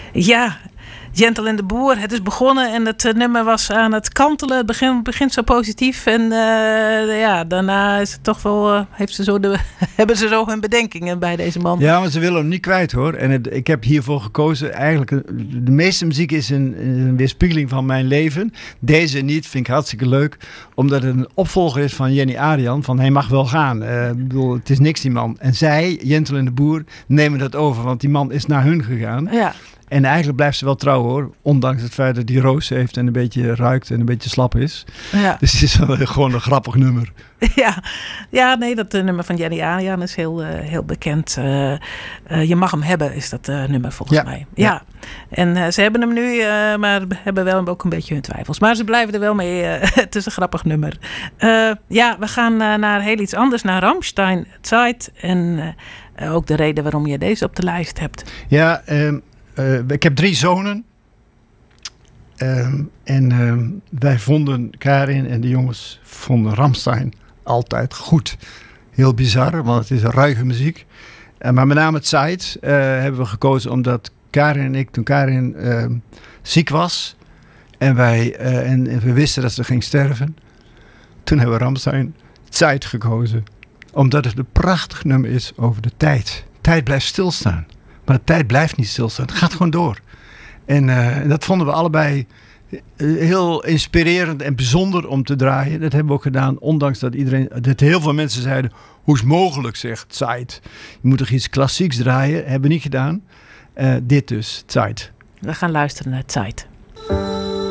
Ja, Jentel en de Boer. Het is begonnen en het nummer was aan het kantelen. Het begint zo positief. En daarna is het toch wel, hebben ze zo hun bedenkingen bij deze man. Ja, maar ze willen hem niet kwijt hoor. En ik heb hiervoor gekozen. Eigenlijk, de meeste muziek is een weerspiegeling van mijn leven. Deze niet, vind ik hartstikke leuk. Omdat het een opvolger is van Jenny Arian. Van hij mag wel gaan. Ik bedoel, het is niks die man. En zij, Jentel en de Boer, nemen dat over. Want die man is naar hun gegaan. Ja. En eigenlijk blijft ze wel trouw hoor. Ondanks het feit dat hij roos heeft en een beetje ruikt en een beetje slap is. Ja. Dus het is wel gewoon een grappig nummer. Nee, dat nummer van Jenny Arian is heel bekend. Je mag hem hebben is dat nummer volgens mij. Ja. En ze hebben hem nu, maar hebben wel ook een beetje hun twijfels. Maar ze blijven er wel mee. Het is een grappig nummer. We gaan naar heel iets anders. Naar Rammstein, Zeit. En ook de reden waarom je deze op de lijst hebt. Ja, ik heb 3 zonen. Wij vonden, Karin en de jongens vonden Rammstein altijd goed. Heel bizar, want het is een muziek. Maar met name Zeit hebben we gekozen omdat Karin en ik, toen Karin ziek was en we wisten dat ze ging sterven, toen hebben we Rammstein Zeit gekozen. Omdat het een prachtig nummer is over de tijd. Tijd blijft stilstaan. Maar de tijd blijft niet stilstaan. Het gaat gewoon door. En dat vonden we allebei heel inspirerend en bijzonder om te draaien. Dat hebben we ook gedaan, ondanks dat heel veel mensen zeiden, hoe is het mogelijk, zegt Zeit. Je moet toch iets klassieks draaien? Hebben we niet gedaan. Dit dus, Zeit. We gaan luisteren naar Zeit.